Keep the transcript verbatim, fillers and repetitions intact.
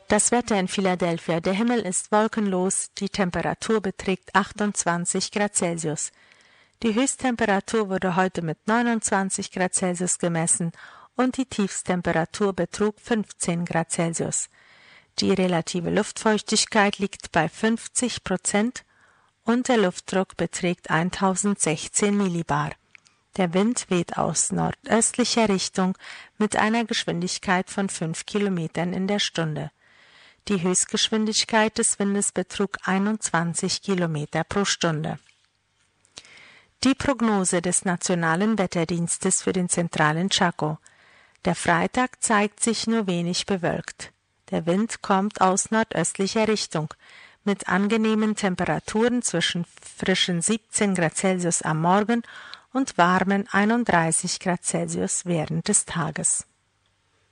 Das Wetter in Philadelphia: Der Himmel ist wolkenlos, die Temperatur beträgt achtundzwanzig Grad Celsius. Die Höchsttemperatur wurde heute mit neunundzwanzig Grad Celsius gemessen und die Tiefsttemperatur betrug fünfzehn Grad Celsius. Die relative Luftfeuchtigkeit liegt bei fünfzig Prozent und der Luftdruck beträgt tausendsechzehn Millibar. Der Wind weht aus nordöstlicher Richtung mit einer Geschwindigkeit von fünf Kilometern in der Stunde. Die Höchstgeschwindigkeit des Windes betrug einundzwanzig Kilometer pro Stunde. Die Prognose des Nationalen Wetterdienstes für den zentralen Chaco: Der Freitag zeigt sich nur wenig bewölkt. Der Wind kommt aus nordöstlicher Richtung, mit angenehmen Temperaturen zwischen frischen siebzehn Grad Celsius am Morgen und warmen einunddreißig Grad Celsius während des Tages.